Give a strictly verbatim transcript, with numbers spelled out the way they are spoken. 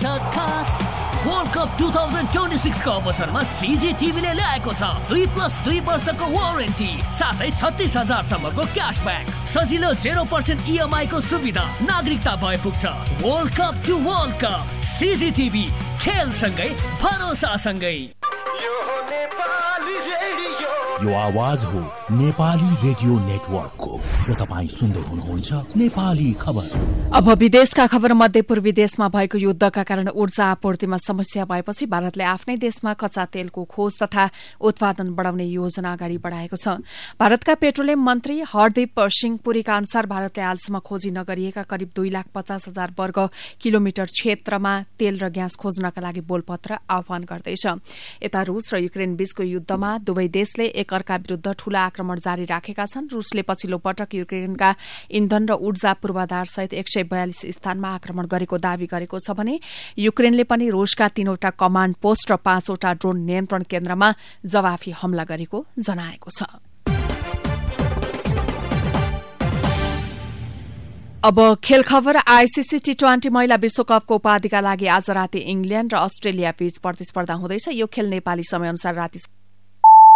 छ खास world cup दुई हजार छब्बिस को अवसरमा सीजीटीभीले ल्याएको छ दुई प्लस दुई वर्षको वारेन्टी साथै छत्तीस हजार सम्मको क्याशब्याक सजिलो जेरो पर्सेन्ट इएमआई को सुविधा नागरिकता भए पुग्छ। World cup to world cup सीजीटीभी खेलसँगै भरोसासँगै। यो आवाज हो नेपाली रेडियो नेटवर्कको र तपाईं सुन्दै हुनुहुन्छ नेपाली खबर। अब विदेशका खबर। मध्य पूर्वी देशमा भएको युद्धका कारण ऊर्जा आपूर्तिमा समस्या भएपछि भारतले आफ्नै देशमा कच्चा तेलको खोज तथा उत्पादन बढ़ाउने योजना अगाडि बढ़ाएको छ। भारतका पेट्रोलियम मन्त्री हरदीप सिंह पुरीका अनुसार भारतले हालसम्म खोजी नगरिएका करिब दुई लाख पचास हजार वर्ग किलोमिटर क्षेत्रमा तेल र ग्यास खोज्नका लागि बोलपत्र आह्वान गर्दैछ। यता रूस र युक्रेन बीचको युद्धमा दुवै देशले एकअर्का विरूद्ध ठूला आक्रमण जारी राखेका छन्। रूसले पछिल्लो पटक युक्रेनका इन्धन र ऊर्जा पूर्वाधार सहित एक सय बयालिस स्थानमा आक्रमण गरेको दावी गरेको छ भने युक्रेनले पनि रूसका तीनवटा कमाण्ड पोस्ट र पाँचवटा ड्रोन नियन्त्रण केन्द्रमा जवाफी हमला गरेको जनाएको छ। अब खेल खबर। आईसीसी टी ट्वेन्टी महिला विश्वकपको उपाधिका लागि आज राति इंग्ल्याण्ड र अस्ट्रेलिया बीच प्रतिस्पर्धा हुँदैछ। यो खेल नेपाली समय अनुसार राति